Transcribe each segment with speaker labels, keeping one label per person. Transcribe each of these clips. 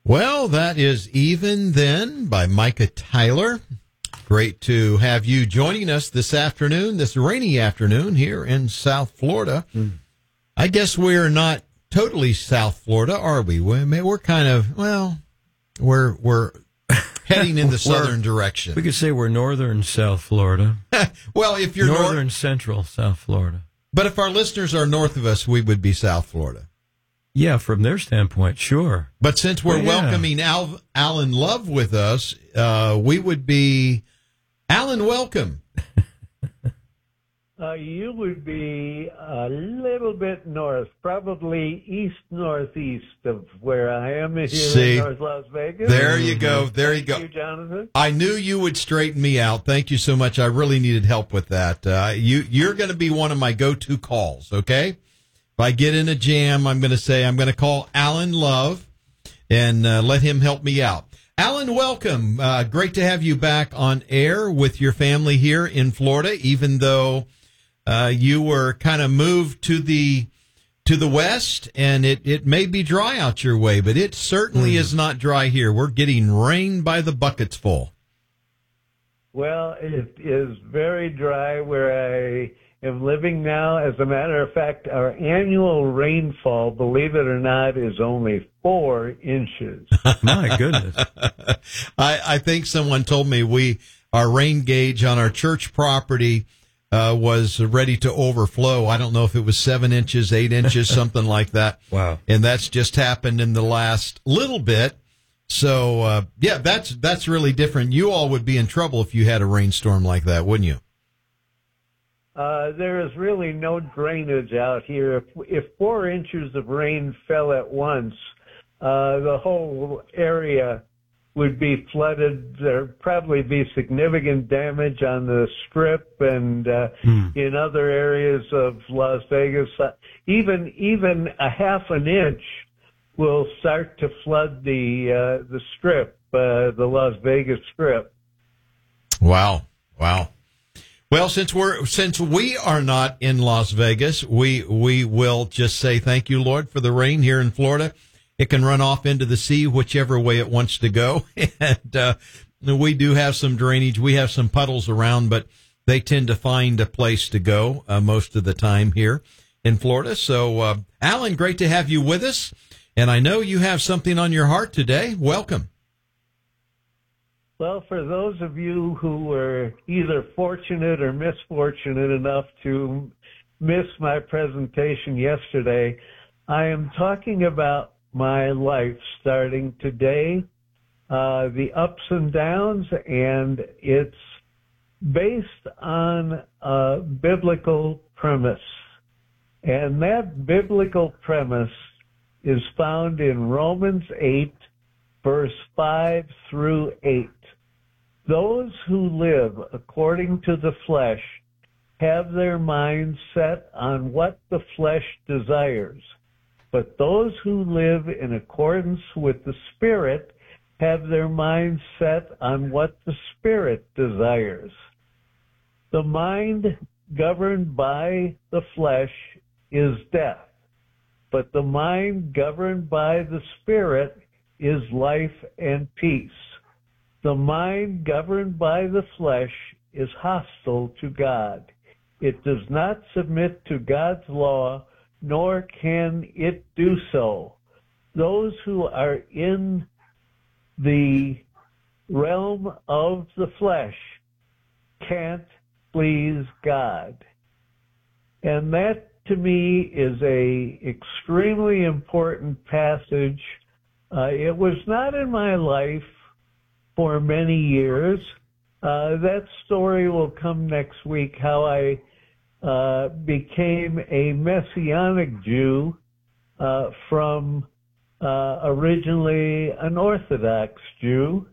Speaker 1: Well, that is Even Then by Micah Tyler. Great to have you joining us this afternoon, this rainy afternoon here in South Florida. I guess we're not totally South Florida, are we? We're kind of, well, we're heading in the southern direction.
Speaker 2: We could say we're northern South Florida.
Speaker 1: Well, if you're
Speaker 2: northern central South Florida.
Speaker 1: But if our listeners are north of us, we would be South Florida.
Speaker 2: Yeah, from their standpoint, sure.
Speaker 1: But since we're welcoming Alan Love with us, we would be... Alan, welcome.
Speaker 3: You would be a little bit north, probably east-northeast of where I am here in North Las Vegas.
Speaker 1: There you go. There you go.
Speaker 3: Thank you, Jonathan.
Speaker 1: I knew you would straighten me out. Thank you so much. I really needed help with that. You're going to be one of my go-to calls, okay? If I get in a jam, I'm going to say I'm going to call Alan Love and let him help me out. Alan, welcome. Great to have you back on air with your family here in Florida, even though you were kind of moved to the west, and it may be dry out your way, but it certainly is not dry here. We're getting rain by the buckets full.
Speaker 3: Well, it is very dry where I am living now. As a matter of fact, our annual rainfall, believe it or not, is only 4 inches.
Speaker 2: My goodness.
Speaker 1: I think someone told me our rain gauge on our church property was ready to overflow. I don't know if it was 7 inches, 8 inches, something like that.
Speaker 2: Wow.
Speaker 1: And that's just happened in the last little bit. So, that's really different. You all would be in trouble if you had a rainstorm like that, wouldn't you?
Speaker 3: There is really no drainage out here. If 4 inches of rain fell at once, the whole area would be flooded. There'd probably be significant damage on the Strip and in other areas of Las Vegas. Even a half an inch will start to flood the Strip, the Las Vegas Strip.
Speaker 1: Wow. Well, since we are not in Las Vegas, we will just say thank you, Lord, for the rain here in Florida. It can run off into the sea whichever way it wants to go. And we do have some drainage. We have some puddles around, but they tend to find a place to go most of the time here in Florida. So, Alan, great to have you with us. And I know you have something on your heart today. Welcome.
Speaker 3: Well, for those of you who were either fortunate or misfortunate enough to miss my presentation yesterday, I am talking about my life starting today, the ups and downs, and it's based on a biblical premise. And that biblical premise is found in Romans 8, verse 5 through 8. Those who live according to the flesh have their minds set on what the flesh desires. But those who live in accordance with the Spirit have their minds set on what the Spirit desires. The mind governed by the flesh is death, but the mind governed by the Spirit is life and peace. The mind governed by the flesh is hostile to God. It does not submit to God's law, nor can it do so. Those who are in the realm of the flesh can't please God. And that, to me, is a extremely important passage. It was not in my life for many years. That story will come next week, how I became a Messianic Jew from originally an Orthodox Jew.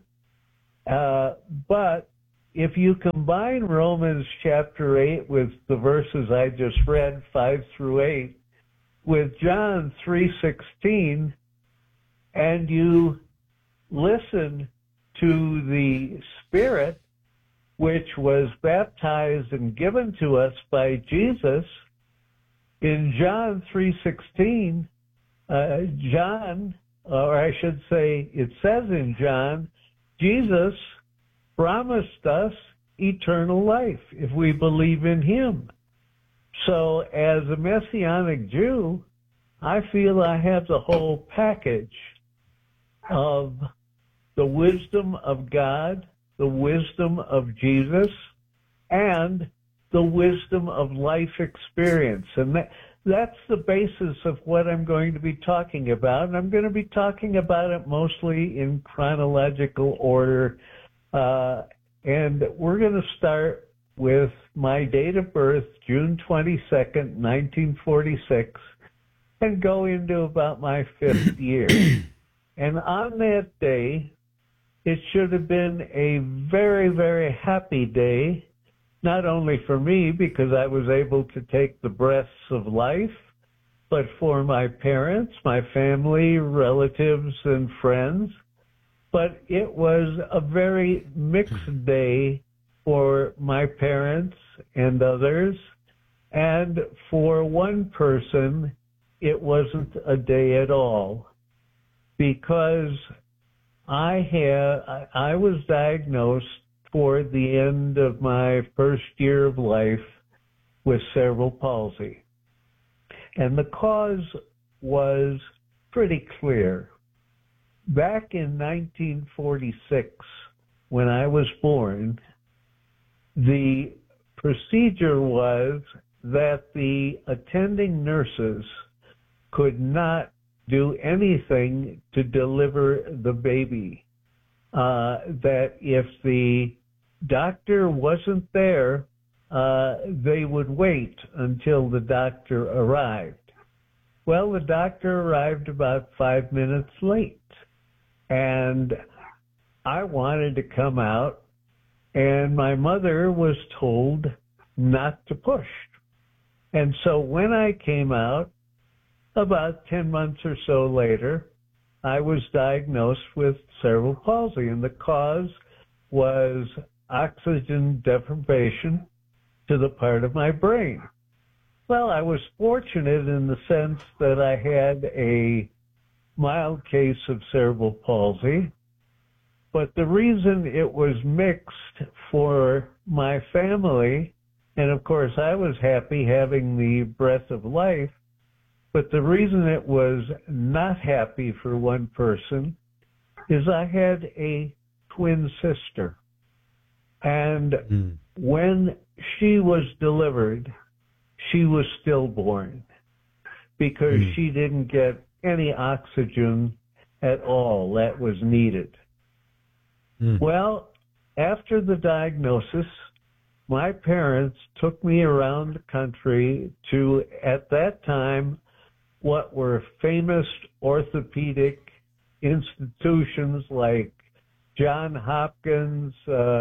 Speaker 3: But if you combine Romans chapter 8 with the verses I just read, 5 through 8, with John 3:16, and you listen to the Spirit, which was baptized and given to us by Jesus, in John 3:16, John or I should say, it says in John, Jesus promised us eternal life if we believe in him. So as a Messianic Jew, I feel I have the whole package of the wisdom of God, the wisdom of Jesus, and the wisdom of life experience. And that's the basis of what I'm going to be talking about. And I'm going to be talking about it mostly in chronological order. And we're going to start with my date of birth, June 22nd, 1946, and go into about my 5th year. And on that day, it should have been a very, very happy day, not only for me because I was able to take the breaths of life, but for my parents, my family, relatives, and friends. But it was a very mixed day for my parents and others. And for one person, it wasn't a day at all, because I was diagnosed toward the end of my first year of life with cerebral palsy. And the cause was pretty clear. Back in 1946, when I was born, the procedure was that the attending nurses could not do anything to deliver the baby. That if the doctor wasn't there, they would wait until the doctor arrived. Well, the doctor arrived about 5 minutes late, and I wanted to come out, and my mother was told not to push. And so when I came out, about 10 months or so later, I was diagnosed with cerebral palsy, and the cause was oxygen deprivation to the part of my brain. Well, I was fortunate in the sense that I had a mild case of cerebral palsy, but the reason it was mixed for my family, and of course I was happy having the breath of life, but the reason it was not happy for one person is I had a twin sister. And when she was delivered, she was stillborn because she didn't get any oxygen at all that was needed. Well, after the diagnosis, my parents took me around the country to, at that time, what were famous orthopedic institutions like Johns Hopkins,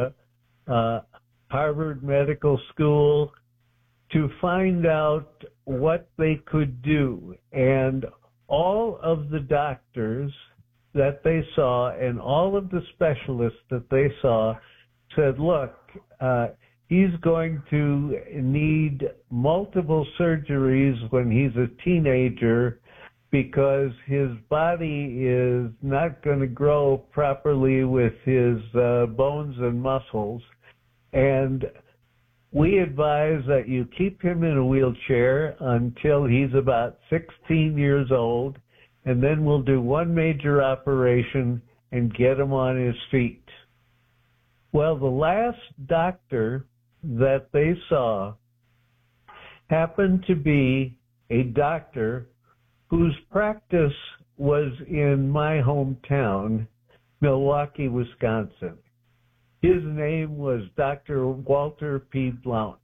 Speaker 3: Harvard Medical School, to find out what they could do. And all of the doctors that they saw and all of the specialists that they saw said, look, he's going to need multiple surgeries when he's a teenager because his body is not going to grow properly with his bones and muscles. And we advise that you keep him in a wheelchair until he's about 16 years old, and then we'll do one major operation and get him on his feet. Well, the last doctor that they saw happened to be a doctor whose practice was in my hometown, Milwaukee, Wisconsin. His name was Dr. Walter P. Blount.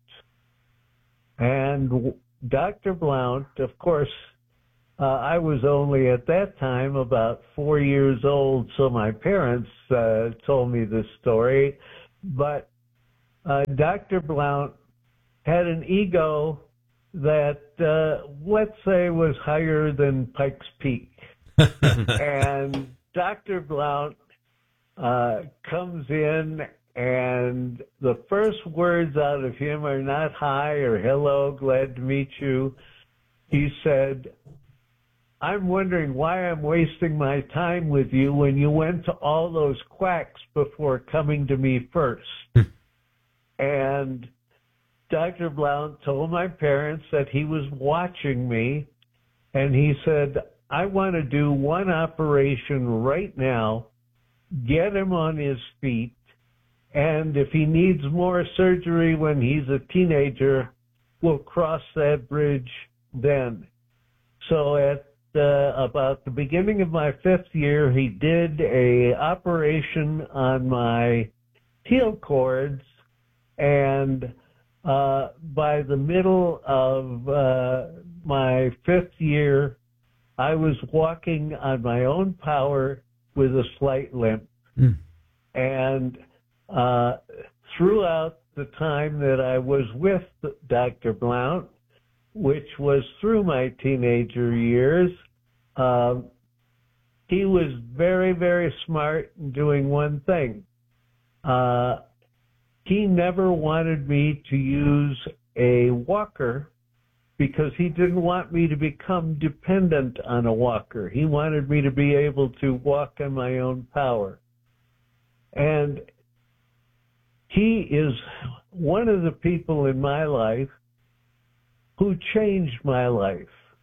Speaker 3: And Dr. Blount, of course, I was only at that time about 4 years old, so my parents told me this story. But Dr. Blount had an ego that, let's say, was higher than Pikes Peak. And Dr. Blount comes in, and the first words out of him are not hi or hello, glad to meet you. He said, I'm wondering why I'm wasting my time with you when you went to all those quacks before coming to me first. And Dr. Blount told my parents that he was watching me, and he said, I want to do one operation right now, get him on his feet, and if he needs more surgery when he's a teenager, we'll cross that bridge then. So at about the beginning of my 5th year, he did a operation on my heel cords, and by the middle of my 5th year, I was walking on my own power with a slight limp. And throughout the time that I was with Dr. Blount, which was through my teenager years, he was very, very smart in doing one thing. He never wanted me to use a walker because he didn't want me to become dependent on a walker. He wanted me to be able to walk on my own power. And he is one of the people in my life who changed my life.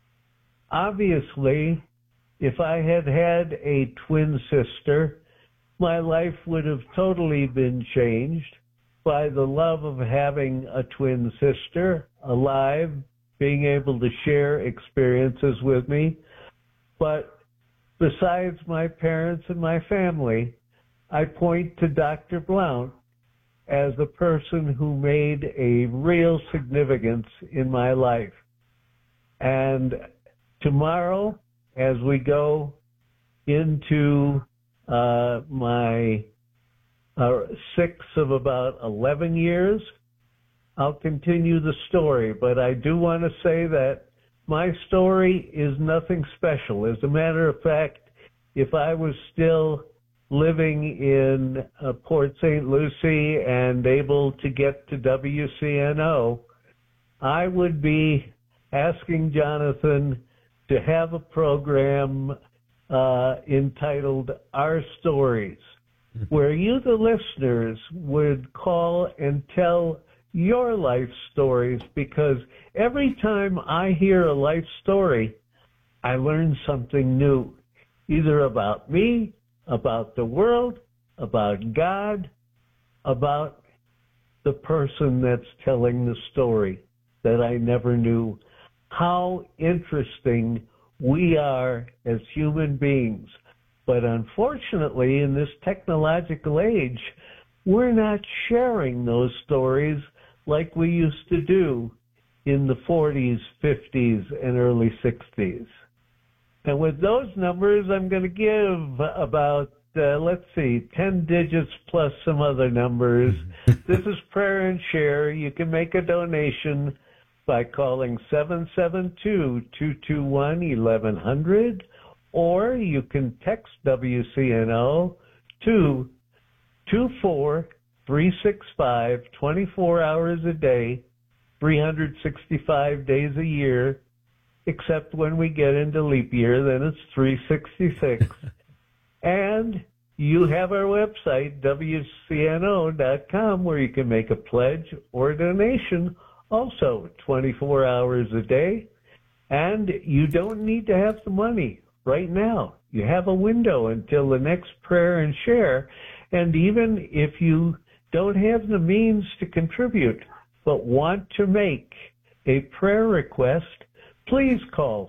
Speaker 3: Obviously, if I had had a twin sister, my life would have totally been changed by the love of having a twin sister alive, being able to share experiences with me. But besides my parents and my family, I point to Dr. Blount as the person who made a real significance in my life. And tomorrow, as we go into my 6 of about 11 years, I'll continue the story. But I do want to say that my story is nothing special. As a matter of fact, if I was still living in Port St. Lucie and able to get to WCNO, I would be asking Jonathan to have a program entitled Our Stories, where you, the listeners, would call and tell your life stories, because every time I hear a life story, I learn something new, either about me, about the world, about God, about the person that's telling the story that I never knew. How interesting we are as human beings. But unfortunately, in this technological age, we're not sharing those stories like we used to do in the 40s, 50s, and early 60s. And with those numbers, I'm going to give about, 10 digits plus some other numbers. This is Prayer and Share. You can make a donation by calling 772-221-1100, or you can text WCNO to 24365, 24 hours a day, 365 days a year, except when we get into leap year, then it's 366. And you have our website, WCNO.com, where you can make a pledge or a donation, also 24 hours a day. And you don't need to have the money right now. You have a window until the next Prayer and Share. And even if you don't have the means to contribute, but want to make a prayer request, please call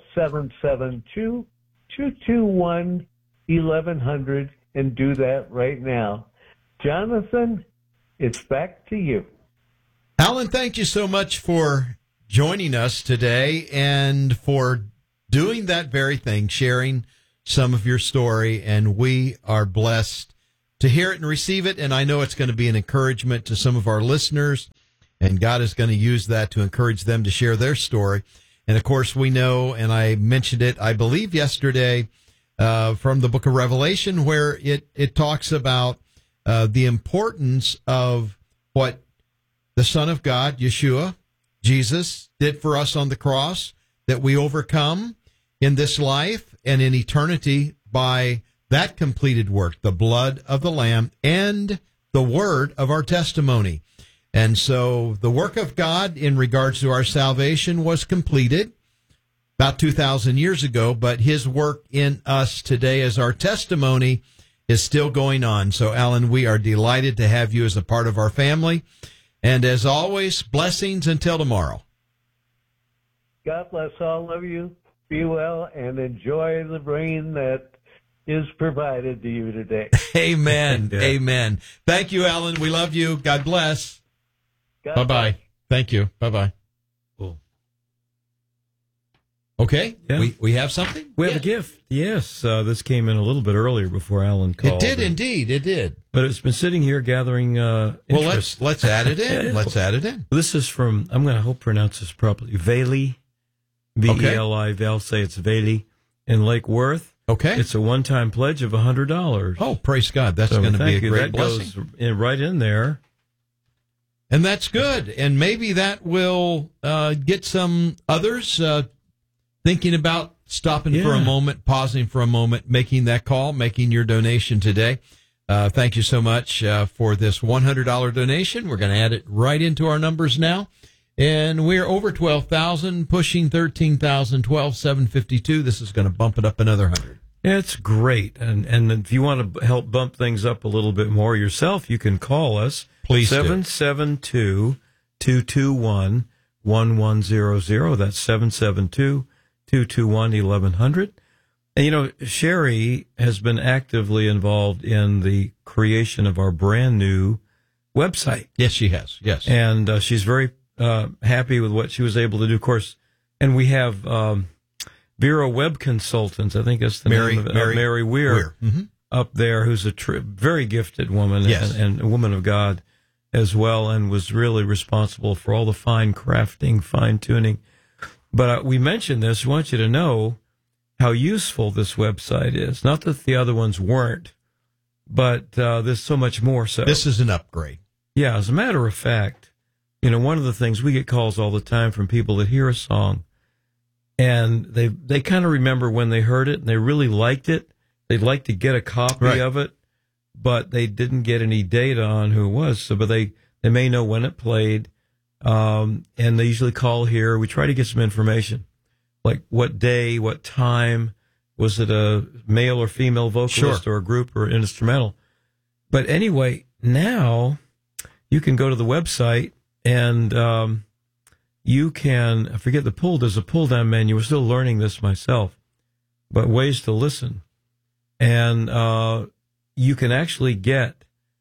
Speaker 3: 772-221-1100 and do that right now. Jonathan, it's back to you.
Speaker 1: Alan, thank you so much for joining us today and for doing that very thing, sharing some of your story. And we are blessed to hear it and receive it. And I know it's going to be an encouragement to some of our listeners, and God is going to use that to encourage them to share their story. And of course, we know, and I mentioned it, I believe yesterday, from the book of Revelation, where it talks about the importance of what the Son of God, Yeshua, Jesus, did for us on the cross, that we overcome. in this life and in eternity by that completed work, the blood of the Lamb and the word of our testimony. And so the work of God in regards to our salvation was completed about 2,000 years ago, but his work in us today as our testimony is still going on. So, Alan, we are delighted to have you as a part of our family. And as always, blessings until tomorrow.
Speaker 3: God bless all of you. Be well and enjoy the rain that is provided to you today.
Speaker 1: Amen.
Speaker 2: Yeah.
Speaker 1: Amen. Thank you, Alan. We love you. God bless.
Speaker 3: God
Speaker 1: Bye-bye.
Speaker 3: bless.
Speaker 1: Thank you. Bye-bye.
Speaker 2: Cool.
Speaker 1: Okay.
Speaker 2: Yeah.
Speaker 1: We have something?
Speaker 2: We have a gift. Yes, this came in a little bit earlier before Alan called.
Speaker 1: It did indeed. It did.
Speaker 2: But it's been sitting here gathering interest.
Speaker 1: Well, let's add it in.
Speaker 2: Yeah.
Speaker 1: Let's add it in.
Speaker 2: This is from, I'm going to hope pronounce this properly, Veli, V-E-L-I, I'll say it's Veli, in Lake Worth.
Speaker 1: Okay.
Speaker 2: It's a one-time pledge of $100.
Speaker 1: Oh, praise God. That's going to be a great blessing.
Speaker 2: That goes right in there.
Speaker 1: And that's good. And maybe that will get some others thinking about stopping for a moment, pausing for a moment, making that call, making your donation today. Thank you so much for this $100 donation. We're going to add it right into our numbers now. And we're over 12,000, pushing 13,000, 12,752. This is going to bump it up another 100.
Speaker 2: Yeah, it's great. And if you want to help bump things up a little bit more yourself, you can call us.
Speaker 1: Please do.
Speaker 2: 772-221-1100. That's 772-221-1100. And, you know, Sherry has been actively involved in the creation of our brand new website.
Speaker 1: Yes, she has. Yes.
Speaker 2: And she's very happy with what she was able to do, of course. And we have Vero Web Consultants, I think that's the name of it, Mary Weir. Mm-hmm. Up there, who's a very gifted woman,
Speaker 1: yes,
Speaker 2: and a woman of God as well, and was really responsible for all the fine crafting, fine tuning. But we mentioned this. We want you to know how useful this website is. Not that the other ones weren't, but there's so much more so.
Speaker 1: This is an upgrade.
Speaker 2: Yeah, as a matter of fact, you know, one of the things, we get calls all the time from people that hear a song, and they kind of remember when they heard it, and they really liked it. They'd like to get a copy of it, but they didn't get any data on who it was. So, but they may know when it played, and they usually call here. We try to get some information, like what day, what time, was it a male or female vocalist or a group or an instrumental. But anyway, now you can go to the website and you can, I forget there's a pull-down menu. We're still learning this myself, but ways to listen. And you can actually get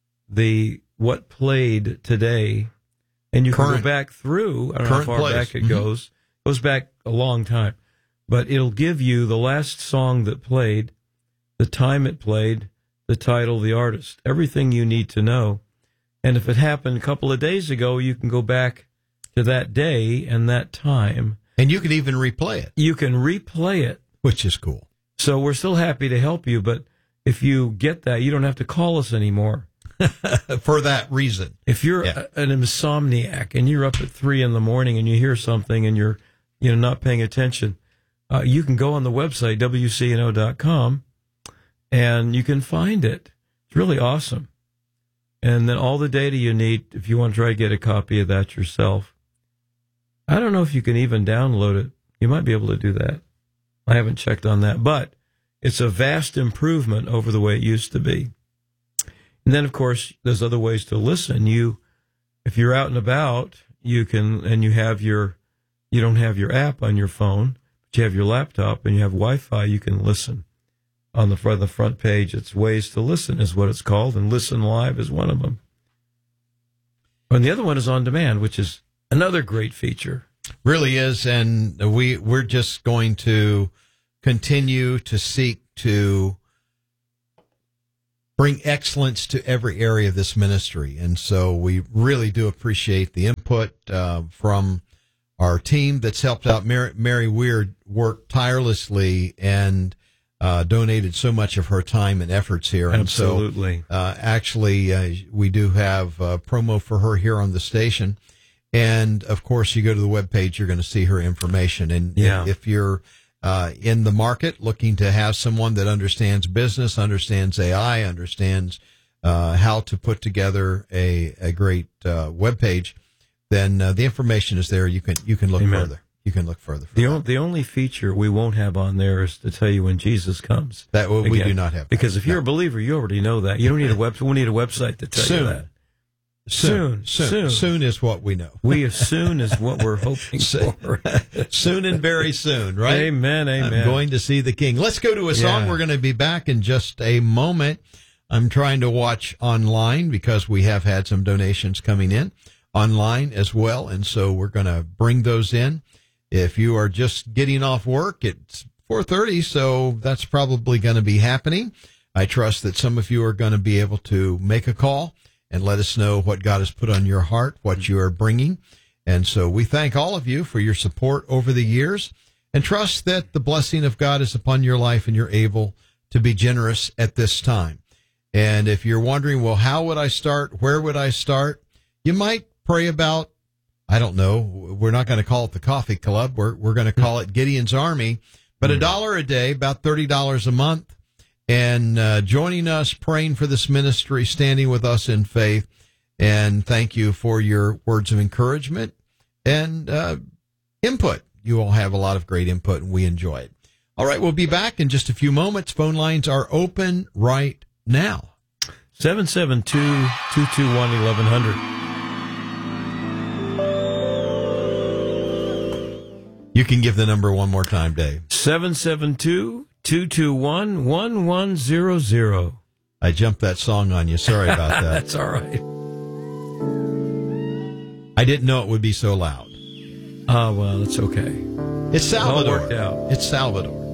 Speaker 2: what played today, and you can go back through. I don't know how far back it goes. It goes back a long time, but it'll give you the last song that played, the time it played, the title, the artist, everything you need to know. And if it happened a couple of days ago, you can go back to that day and that time,
Speaker 1: and you can even replay it.
Speaker 2: You can replay it,
Speaker 1: which is cool.
Speaker 2: So we're still happy to help you, but if you get that, you don't have to call us anymore.
Speaker 1: For that reason.
Speaker 2: If you're an insomniac and you're up at 3 a.m. and you hear something and you're not paying attention, you can go on the website, WCNO.com, and you can find it. It's really awesome. And then all the data you need, if you want to try to get a copy of that yourself. I don't know if you can even download it. You might be able to do that. I haven't checked on that, but it's a vast improvement over the way it used to be. And then, of course, there's other ways to listen. If you're out and about, you can, and you don't have your app on your phone, but you have your laptop and you have Wi-Fi, you can listen. On the front page, it's Ways to Listen is what it's called, and Listen Live is one of them. And the other one is On Demand, which is another great feature.
Speaker 1: Really is, and we're just going to continue to seek to bring excellence to every area of this ministry. And so we really do appreciate the input from our team that's helped out. Mary Weir worked tirelessly and donated so much of her time and efforts here. And
Speaker 2: absolutely.
Speaker 1: So, we do have promo for her here on the station. And, of course, you go to the webpage, you're going to see her information. And if you're in the market, looking to have someone that understands business, understands AI, understands how to put together a great web page, then the information is there. You can look
Speaker 2: Amen.
Speaker 1: further. You can look further.
Speaker 2: The only feature we won't have on there is to tell you when Jesus comes.
Speaker 1: That we
Speaker 2: Again,
Speaker 1: do not have.
Speaker 2: Because if you're a believer, you already know that. You don't need a web. We need a website to tell you that. Soon
Speaker 1: is what we know.
Speaker 2: Soon is what we're hoping for.
Speaker 1: Soon and very soon, right?
Speaker 2: Amen.
Speaker 1: I'm going to see the King. Let's go to a song.
Speaker 2: Yeah.
Speaker 1: We're going to be back in just a moment. I'm trying to watch online because we have had some donations coming in online as well, and so we're going to bring those in. If you are just getting off work, it's 4:30, so that's probably going to be happening. I trust that some of you are going to be able to make a call and let us know what God has put on your heart, what you are bringing. And so we thank all of you for your support over the years and trust that the blessing of God is upon your life and you're able to be generous at this time. And if you're wondering, well, how would I start? Where would I start? You might pray about, I don't know, we're not going to call it the Coffee Club. We're going to call it Gideon's Army, but $1 a day, about $30 a month. And joining us, praying for this ministry, standing with us in faith. And thank you for your words of encouragement and input. You all have a lot of great input, and we enjoy it. All right, we'll be back in just a few moments. Phone lines are open right now.
Speaker 2: 772-221-1100.
Speaker 1: You can give the number one more time, Dave.
Speaker 2: 772-221-1100.
Speaker 1: I jumped that song on you. Sorry about that.
Speaker 2: That's all right.
Speaker 1: I didn't know it would be so loud.
Speaker 2: Oh, well, it's okay.
Speaker 1: It's Salvador.
Speaker 2: All worked out.
Speaker 1: It's Salvador.